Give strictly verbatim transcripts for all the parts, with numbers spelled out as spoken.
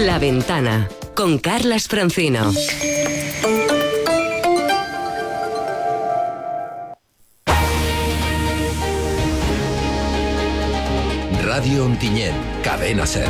La Ventana, con Carlas Francino. Radio Ontinyent, Cadena Ser.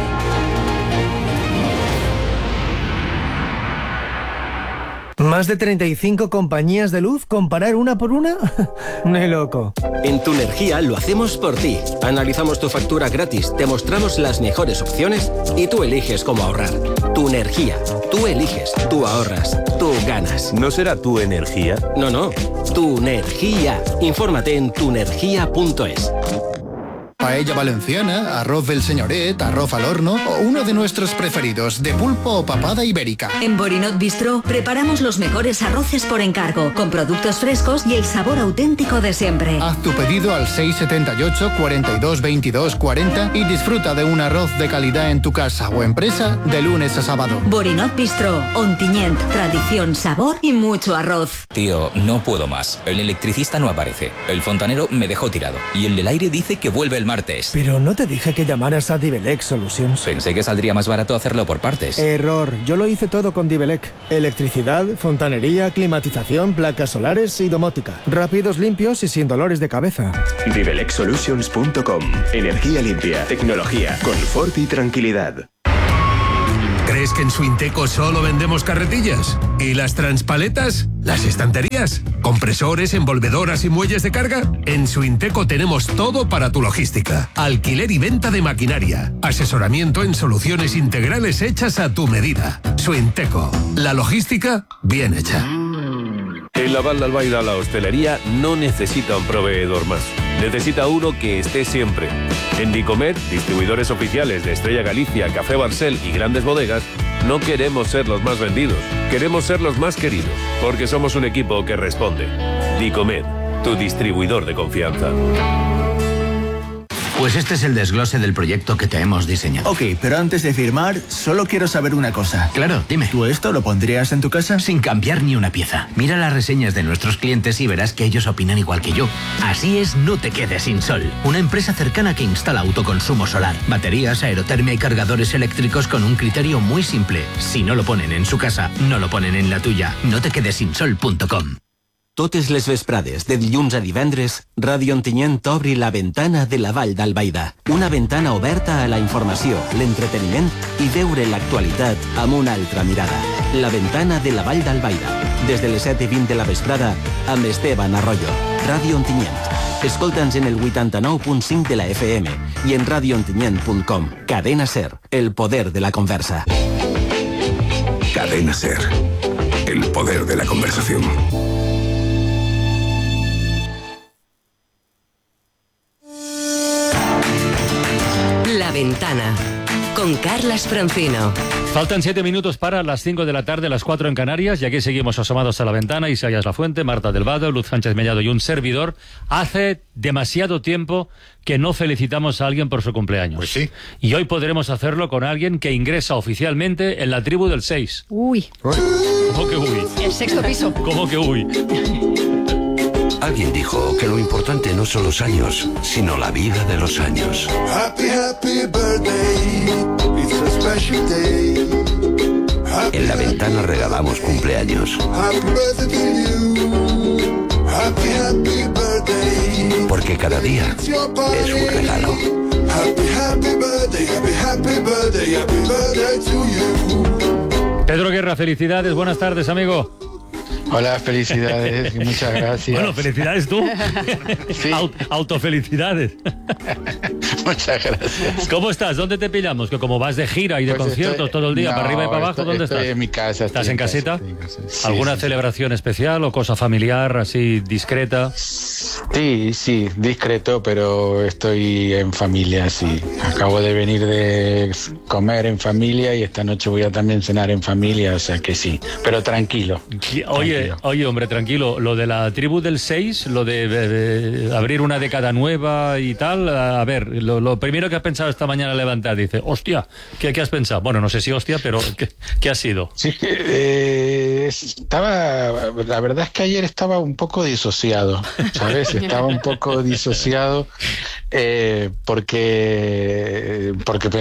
¿Más de treinta y cinco compañías de luz? ¿Comparar una por una? ¡Ni loco! En Tu Energía lo hacemos por ti. Analizamos tu factura gratis, te mostramos las mejores opciones y tú eliges cómo ahorrar. Tu Energía. Tú eliges, tú ahorras, tú ganas. ¿No será Tu Energía? No, no. Tu Energía. Infórmate en tunergia punto es. Paella valenciana, arroz del señoret, arroz al horno o uno de nuestros preferidos, de pulpo o papada ibérica. En Borinot Bistro preparamos los mejores arroces por encargo, con productos frescos y el sabor auténtico de siempre. Haz tu pedido al seis setenta y ocho, cuarenta y dos, veintidós, cuarenta y disfruta de un arroz de calidad en tu casa o empresa de lunes a sábado. Borinot Bistro, Ontinyent, tradición, sabor y mucho arroz. Tío, no puedo más. El electricista no aparece. El fontanero me dejó tirado. Y el del aire dice que vuelve el martes. Pero no te dije que llamaras a Dibelec Solutions. Pensé que saldría más barato hacerlo por partes. Error. Yo lo hice todo con Dibelec. Electricidad, fontanería, climatización, placas solares y domótica. Rápidos, limpios y sin dolores de cabeza. Dibelec Solutions punto com. Energía limpia, tecnología, confort y tranquilidad. ¿Crees que en Suinteco solo vendemos carretillas? ¿Y las transpaletas? ¿Las estanterías? ¿Compresores, envolvedoras y muelles de carga? En Suinteco tenemos todo para tu logística. Alquiler y venta de maquinaria. Asesoramiento en soluciones integrales hechas a tu medida. Suinteco. La logística bien hecha. En la Val d'Albaida la hostelería no necesita un proveedor más. Necesita uno que esté siempre. En Dicomer, distribuidores oficiales de Estrella Galicia, Café Barcel y grandes bodegas, no queremos ser los más vendidos. Queremos ser los más queridos, porque somos un equipo que responde. Dicomer, tu distribuidor de confianza. Pues este es el desglose del proyecto que te hemos diseñado. Ok, pero antes de firmar, solo quiero saber una cosa. Claro, dime. ¿Tú esto lo pondrías en tu casa? Sin cambiar ni una pieza. Mira las reseñas de nuestros clientes y verás que ellos opinan igual que yo. Así es No Te Quedes Sin Sol, una empresa cercana que instala autoconsumo solar, baterías, aerotermia y cargadores eléctricos con un criterio muy simple. Si no lo ponen en su casa, no lo ponen en la tuya. no te quedes sin sol punto com. Totes les vesprades, de dilluns a divendres, Ràdio Ontinyent obri la ventana de la Vall d'Albaida. Una ventana oberta a la informació, l'entreteniment i veure l'actualitat amb una altra mirada. La ventana de la Vall d'Albaida. Des de les set i vint de la vesprada, amb Esteban Arroyo. Ràdio Ontinyent. Escolta'ns en el vuitanta-nou punt cinc de la F M i en radio ontinyent punt com. Cadena Ser, el poder de la conversa. Cadena Ser, el poder de la conversación. La Ventana, con Carlas Francino. Faltan siete minutos para las cinco de la tarde, las cuatro en Canarias, y aquí seguimos asomados a la ventana. Isaías Lafuente, Marta del Vado, Luz Sánchez Mellado y un servidor. Hace demasiado tiempo que no felicitamos a alguien por su cumpleaños. Pues sí. Y hoy podremos hacerlo con alguien que ingresa oficialmente en la tribu del seis. Uy. ¿Cómo que uy? El sexto piso. ¿Cómo que uy? Alguien dijo que lo importante no son los años, sino la vida de los años. Happy, happy birthday. It's a special day. Happy, en La Ventana regalamos cumpleaños. Happy birthday to you. Happy, happy birthday. Porque cada día es un regalo. Happy, happy birthday. Happy, happy birthday. Happy birthday to you. Pedro Guerra, felicidades. Buenas tardes, amigo. Hola, felicidades, muchas gracias. Bueno, felicidades tú. Sí. Aut autofelicidades. Muchas gracias. ¿Cómo estás? ¿Dónde te pillamos? Que como vas de gira y de Pues conciertos estoy... todo el día, no, para arriba y para abajo, estoy, ¿dónde estoy estás? en mi casa. ¿Estás en, en casita? Casa, en casa. Sí, ¿Alguna sí, celebración sí. especial o cosa familiar, así, discreta? Sí, sí, discreto, pero estoy en familia, sí. Acabo de venir de comer en familia y esta noche voy a también cenar en familia, o sea que sí, pero tranquilo. Oye, tranquilo. oye, hombre, tranquilo, lo de la tribu del seis, lo de, de, de abrir una década nueva y tal, a ver, lo, lo primero que has pensado esta mañana al levantar, dice, hostia, ¿qué, qué has pensado? Bueno, no sé si hostia, pero ¿qué, qué ha sido? Sí, eh, estaba, la verdad es que ayer estaba un poco disociado, ¿sabes? Estaba un poco disociado eh, porque porque pensaba,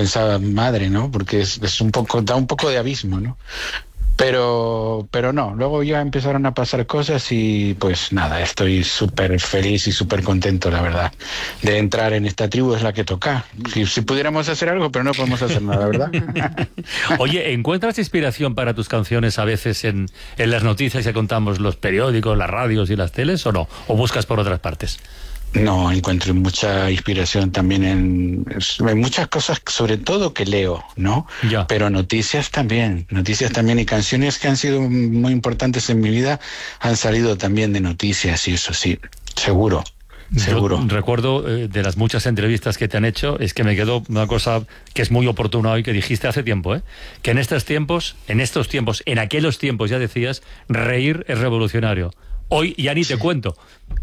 madre, ¿no? Porque es, es un poco, da un poco de abismo, ¿no? Pero, pero no, luego ya empezaron a pasar cosas y pues nada, estoy súper feliz y súper contento, la verdad, de entrar en esta tribu. Es la que toca. Si, si pudiéramos hacer algo, pero no podemos hacer nada, ¿verdad? Oye, ¿encuentras inspiración para tus canciones a veces en, en las noticias que contamos los periódicos, las radios y las teles, o no? ¿O buscas por otras partes? No, encuentro mucha inspiración también en, en muchas cosas, sobre todo que leo, ¿no? Ya. Pero noticias también, noticias también, y canciones que han sido muy importantes en mi vida han salido también de noticias, y eso sí, seguro. Seguro. Yo recuerdo eh, de las muchas entrevistas que te han hecho, es que me quedó una cosa que es muy oportuna hoy, que dijiste hace tiempo, ¿eh? Que en estos tiempos, en estos tiempos, en aquellos tiempos ya decías, reír es revolucionario. Hoy ya ni te cuento.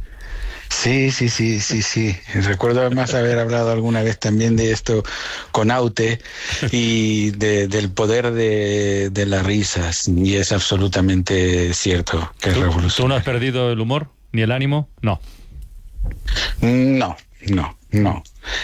Sí, sí, sí, sí, sí. Recuerdo además haber hablado alguna vez también de esto con Aute y de, del poder de, de las risas, y es absolutamente cierto que es revolucionario. ¿Tú no has perdido el humor ni el ánimo? No. No, no, no.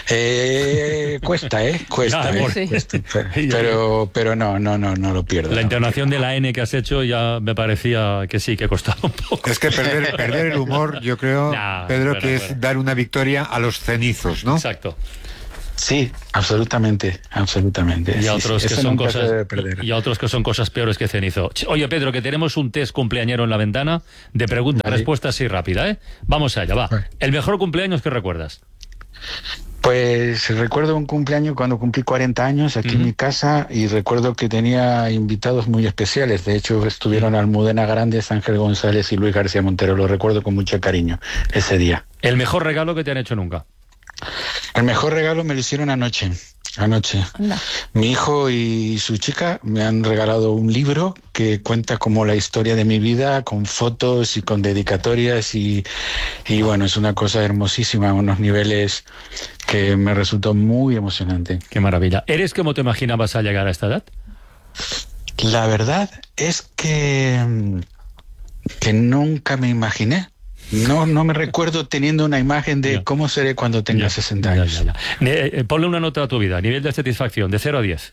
Eh, cuesta, ¿eh? Cuesta, Ya, ¿eh? sí. Cuesta. Pero, pero no, no, no, no lo pierdo. La no. entonación de la N que has hecho ya me parecía que sí, que costaba un poco. Es que perder, perder el humor, yo creo, Nah, Pedro, bueno, que bueno. es dar una victoria a los cenizos, ¿no? Exacto. Sí, absolutamente, absolutamente. Y a Sí, otros sí, que eso son nunca se cosas debe perder. y a otros que son cosas peores que cenizo. Ch, Oye, Pedro, que tenemos un test cumpleañero en la ventana de pregunta-respuesta así rápida, ¿eh? Vamos allá, va. El mejor cumpleaños que recuerdas. Pues recuerdo un cumpleaños cuando cumplí cuarenta años aquí uh-huh. en mi casa, y recuerdo que tenía invitados muy especiales. De hecho, estuvieron Almudena Grandes, Ángel González y Luis García Montero. Lo recuerdo con mucho cariño ese día. ¿El mejor regalo que te han hecho nunca? El mejor regalo me lo hicieron anoche. Anoche. Anda. Mi hijo y su chica me han regalado un libro que cuenta como la historia de mi vida, con fotos y con dedicatorias, y, y bueno, es una cosa hermosísima, a unos niveles que me resultó muy emocionante. Qué maravilla. ¿Eres como te imaginabas al llegar a esta edad? La verdad es que, que nunca me imaginé. No, no me recuerdo teniendo una imagen de ya. cómo seré cuando tenga ya. sesenta años. Ya, ya, ya. Eh, ponle una nota a tu vida, nivel de satisfacción, de cero a diez.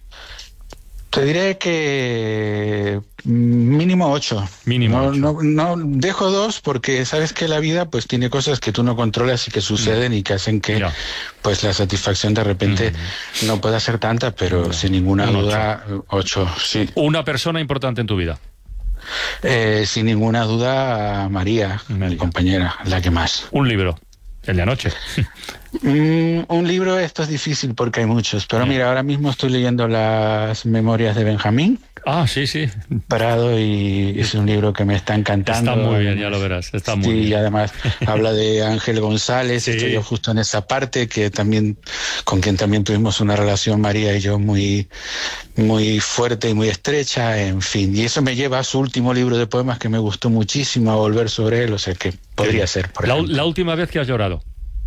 Te diré que mínimo ocho. Mínimo no, ocho. No, no, dejo dos porque sabes que la vida pues tiene cosas que tú no controlas y que suceden mm. y que hacen que ya. pues la satisfacción de repente mm. no pueda ser tanta, pero ya. sin ninguna Un duda ocho. ocho, sí. Una persona importante en tu vida. Eh, sin ninguna duda, María, María, mi compañera, la que más. Un libro, el de anoche. mm, un libro, esto es difícil porque hay muchos, pero yeah. mira, ahora mismo estoy leyendo las Memorias de Benjamín. Ah, sí, sí. Prado, y es un libro que me está encantando. Está muy bien, ya lo verás, está muy sí, bien. Y además habla de Ángel González, sí. estoy yo justo en esa parte, que también, con quien también tuvimos una relación, María y yo, muy, muy fuerte y muy estrecha, en fin. Y eso me lleva a su último libro de poemas que me gustó muchísimo, a volver sobre él, o sea que podría ser, por la, ejemplo. La última vez que has llorado.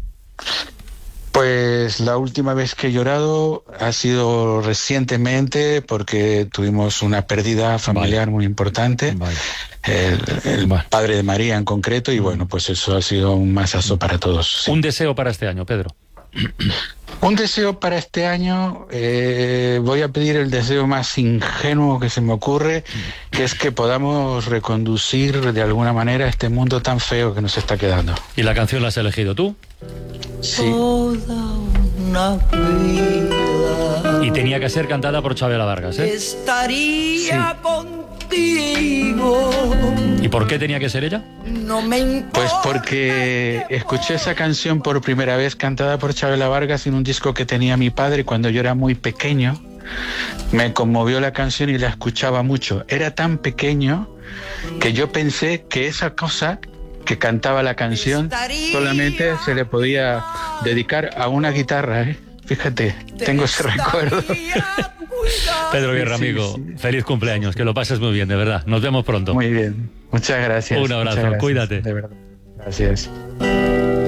Pues la última vez que he llorado ha sido recientemente, porque tuvimos una pérdida familiar vale. muy importante, vale. el, el vale. padre de María en concreto, y bueno, pues eso ha sido un masazo para todos. Sí. Un deseo para este año, Pedro. Un deseo para este año, eh, voy a pedir el deseo más ingenuo que se me ocurre, que es que podamos reconducir de alguna manera este mundo tan feo que nos está quedando. ¿Y la canción la has elegido tú? Sí. Toda una vida. Y tenía que ser cantada por Chabela Vargas, ¿eh? Estaría sí. contigo. ¿Y por qué tenía que ser ella? No me importa. Pues porque escuché esa canción por primera vez cantada por Chabela Vargas en un disco que tenía mi padre cuando yo era muy pequeño. Me conmovió la canción y la escuchaba mucho. Era tan pequeño que yo pensé que esa cosa que cantaba la canción solamente se le podía dedicar a una guitarra, ¿eh? Fíjate, tengo ese recuerdo. Pedro Guerra, sí, amigo, sí. feliz cumpleaños, que lo pases muy bien, de verdad. Nos vemos pronto. Muy bien, muchas gracias. Un abrazo, muchas gracias, cuídate. De verdad, gracias.